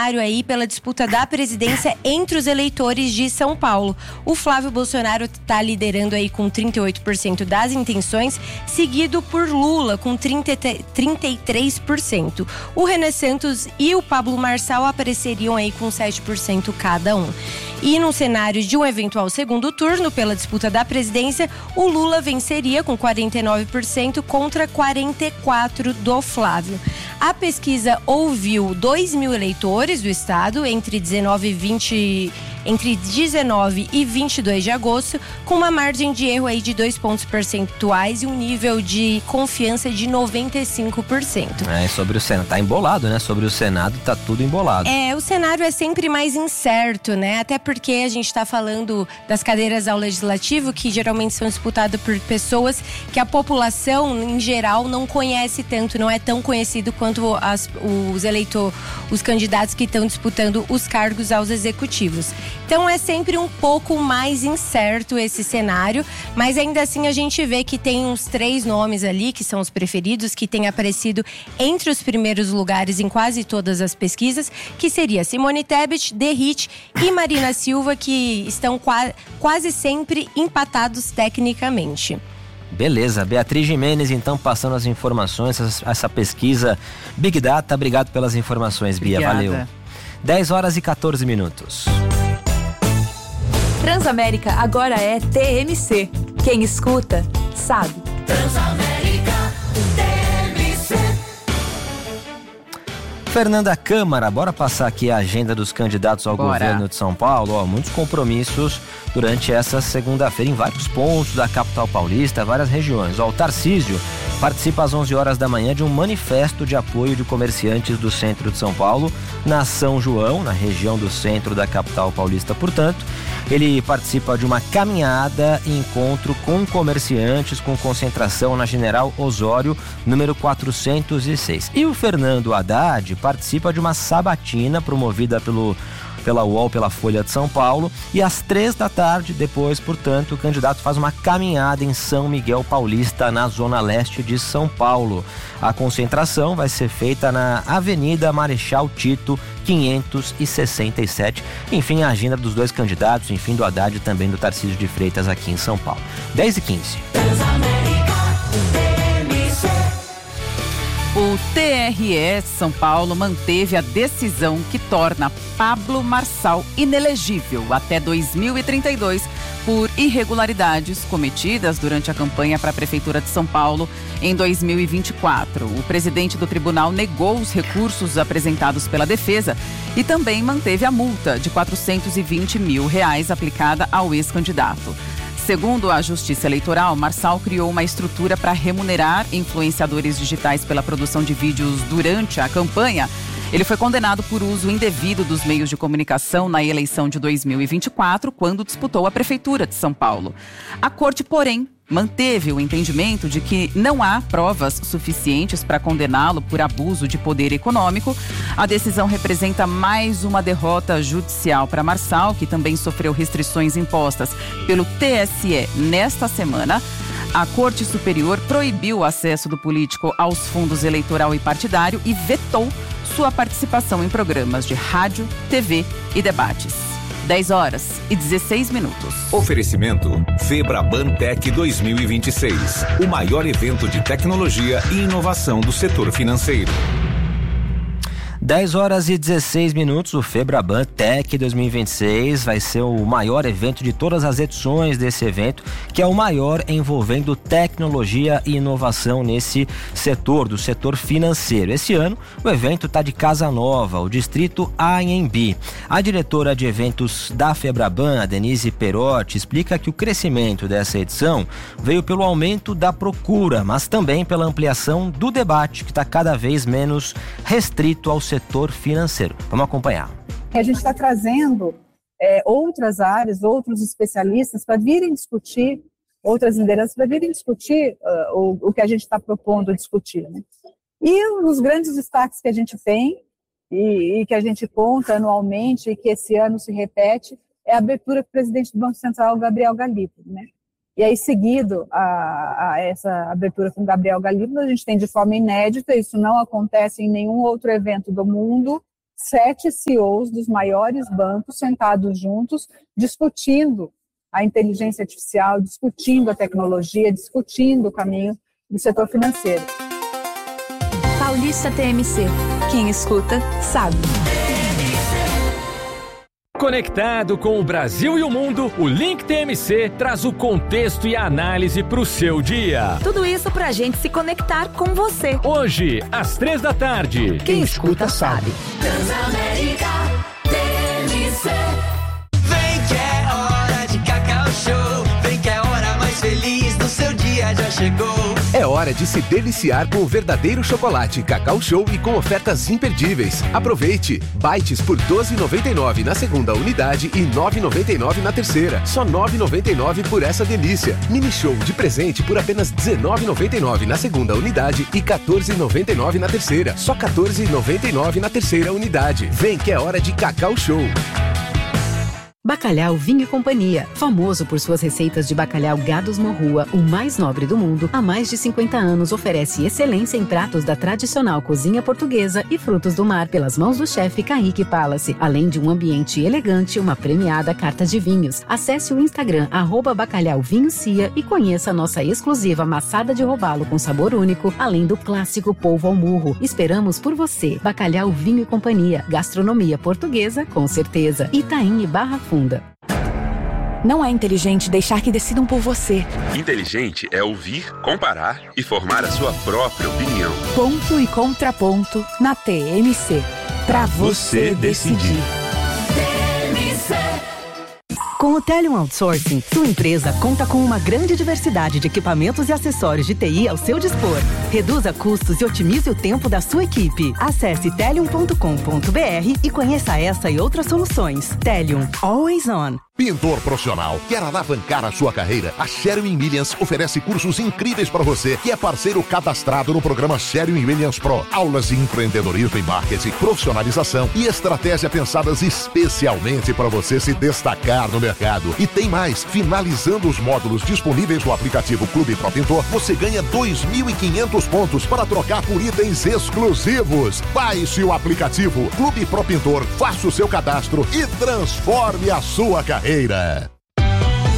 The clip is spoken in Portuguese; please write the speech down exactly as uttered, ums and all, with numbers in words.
cenário aí pela disputa da presidência entre os eleitores de São Paulo. O Flávio Bolsonaro está liderando aí com trinta e oito por cento das intenções, seguido por Lula com trinta e três por cento. O Renan Santos e o Pablo Marçal apareceriam aí com sete por cento cada um. E no cenário de um eventual segundo turno pela disputa da presidência, o Lula venceria com quarenta e nove por cento contra quarenta e quatro por cento do Flávio. A pesquisa ouviu dois mil eleitores do estado entre dezenove e vinte entre dezenove e vinte e dois de agosto, com uma margem de erro aí de dois pontos percentuais e um nível de confiança de noventa e cinco por cento. É, sobre o Senado, tá embolado, né? Sobre o Senado tá tudo embolado. É, o cenário é sempre mais incerto, né? Até porque a gente tá falando das cadeiras ao legislativo, que geralmente são disputadas por pessoas que a população, em geral, não conhece tanto, não é tão conhecido quanto as, os eleitores, os candidatos que estão disputando os cargos aos executivos. Então é sempre um pouco mais incerto esse cenário, mas ainda assim a gente vê que tem uns três nomes ali que são os preferidos, que têm aparecido entre os primeiros lugares em quase todas as pesquisas, que seria Simone Tebet, Derrite e Marina Silva, que estão qua- quase sempre empatados tecnicamente. Beleza, Beatriz Gimenez então passando as informações, essa, essa pesquisa Big Data. Obrigado pelas informações, Bia, Obrigada. Valeu. dez horas e catorze minutos. Transamérica agora é T M C. Quem escuta, sabe. Transamérica T M C. Fernanda Câmara, bora passar aqui a agenda dos candidatos ao Bora. governo de São Paulo. Ó, muitos compromissos durante essa segunda-feira em vários pontos da capital paulista, várias regiões. Ó, o Tarcísio participa às onze horas da manhã de um manifesto de apoio de comerciantes do centro de São Paulo, na São João, na região do centro da capital paulista, portanto. Ele participa de uma caminhada e encontro com comerciantes com concentração na General Osório, número quatrocentos e seis. E o Fernando Haddad participa de uma sabatina promovida pelo pela U O L, pela Folha de São Paulo, e às três da tarde, depois, portanto, o candidato faz uma caminhada em São Miguel Paulista, na zona leste de São Paulo. A concentração vai ser feita na Avenida Marechal Tito, quinhentos e sessenta e sete. Enfim, a agenda dos dois candidatos, enfim, do Haddad e também do Tarcísio de Freitas aqui em São Paulo. dez e quinze. O T R E São Paulo manteve a decisão que torna Pablo Marçal inelegível até dois mil e trinta e dois por irregularidades cometidas durante a campanha para a Prefeitura de São Paulo em dois mil e vinte e quatro. O presidente do tribunal negou os recursos apresentados pela defesa e também manteve a multa de quatrocentos e vinte mil reais aplicada ao ex-candidato. Segundo a Justiça Eleitoral, Marçal criou uma estrutura para remunerar influenciadores digitais pela produção de vídeos durante a campanha. Ele foi condenado por uso indevido dos meios de comunicação na eleição de dois mil e vinte e quatro, quando disputou a Prefeitura de São Paulo. A corte, porém, manteve o entendimento de que não há provas suficientes para condená-lo por abuso de poder econômico. A decisão representa mais uma derrota judicial para Marçal, que também sofreu restrições impostas pelo T S E nesta semana. A Corte Superior proibiu o acesso do político aos fundos eleitoral e partidário e vetou sua participação em programas de rádio, T V e debates. dez horas e dezesseis minutos. Oferecimento Febraban Tech dois mil e vinte e seis. O maior evento de tecnologia e inovação do setor financeiro. dez horas e dezesseis minutos, o Febraban Tech dois mil e vinte e seis vai ser o maior evento de todas as edições desse evento, que é o maior envolvendo tecnologia e inovação nesse setor, do setor financeiro. Esse ano, o evento está de casa nova, o distrito Anhembi. A diretora de eventos da Febraban, a Denise Perotti, explica que o crescimento dessa edição veio pelo aumento da procura, mas também pela ampliação do debate, que está cada vez menos restrito ao setor financeiro. Vamos acompanhar. A gente está trazendo é, outras áreas, outros especialistas para virem discutir, outras lideranças para virem discutir uh, o, o que a gente está propondo discutir, né? E um dos grandes destaques que a gente tem e, e que a gente conta anualmente e que esse ano se repete é a abertura do presidente do Banco Central, Gabriel Galípolo, né? E aí, seguido a, a essa abertura com Gabriel Galípolo, a gente tem de forma inédita, isso não acontece em nenhum outro evento do mundo, sete C E Os dos maiores bancos sentados juntos, discutindo a inteligência artificial, discutindo a tecnologia, discutindo o caminho do setor financeiro. Paulista T M C. Quem escuta, sabe. Conectado com o Brasil e o mundo, o Link T M C traz o contexto e a análise para o seu dia. Tudo isso pra gente se conectar com você. Hoje, às três da tarde. Quem escuta, sabe. Transamérica T M C. Vem que é hora de Cacau Show. Vem que é a hora mais feliz do seu dia já chegou. É hora de se deliciar com o verdadeiro chocolate Cacau Show e com ofertas imperdíveis. Aproveite! Bites por doze reais e noventa e nove centavos na segunda unidade e nove reais e noventa e nove centavos na terceira. Só nove reais e noventa e nove centavos por essa delícia. Mini Show de presente por apenas dezenove reais e noventa e nove centavos na segunda unidade e quatorze reais e noventa e nove centavos na terceira. Só quatorze reais e noventa e nove centavos na terceira unidade. Vem que é hora de Cacau Show. Bacalhau Vinho e Companhia, famoso por suas receitas de bacalhau Gados Morrua, o mais nobre do mundo, há mais de cinquenta anos oferece excelência em pratos da tradicional cozinha portuguesa e frutos do mar pelas mãos do chefe Kaique Palace, além de um ambiente elegante e uma premiada carta de vinhos. Acesse o Instagram arroba Bacalhau Vinho Cia e conheça a nossa exclusiva maçada de robalo com sabor único, além do clássico polvo ao murro. Esperamos por você. Bacalhau Vinho e Companhia, gastronomia portuguesa com certeza. Itaim e Barra Funda. Não é inteligente deixar que decidam por você. Inteligente é ouvir, comparar e formar a sua própria opinião. Ponto e contraponto na T M C. Pra você decidir. T M C. Com o Telium Outsourcing, sua empresa conta com uma grande diversidade de equipamentos e acessórios de T I ao seu dispor. Reduza custos e otimize o tempo da sua equipe. Acesse telium ponto com ponto b r e conheça essa e outras soluções. Telium, always on. Pintor profissional, quer alavancar a sua carreira? A Sherwin-Williams oferece cursos incríveis para você, que é parceiro cadastrado no programa Sherwin-Williams Pro. Aulas de empreendedorismo e marketing, profissionalização e estratégia pensadas especialmente para você se destacar no mercado. E tem mais, finalizando os módulos disponíveis no aplicativo Clube Pro Pintor, você ganha dois mil e quinhentos pontos para trocar por itens exclusivos. Baixe o aplicativo Clube Pro Pintor, faça o seu cadastro e transforme a sua carreira.